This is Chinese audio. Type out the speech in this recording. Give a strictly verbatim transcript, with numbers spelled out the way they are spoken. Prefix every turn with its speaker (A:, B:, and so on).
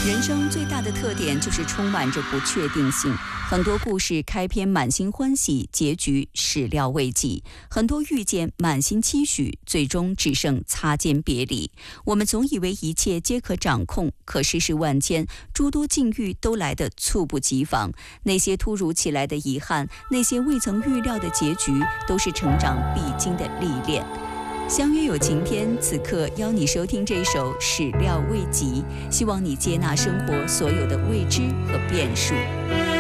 A: 人生最大的特点就是充满着不确定性，很多故事开篇满心欢喜，结局始料未及；很多遇见满心期许，最终只剩擦肩别离。我们总以为一切皆可掌控，可世事万千，诸多境遇都来得猝不及防。那些突如其来的遗憾，那些未曾预料的结局，都是成长必经的历练。相约有晴天，此刻邀你收听这首《始料未及》，希望你接纳生活所有的未知和变数。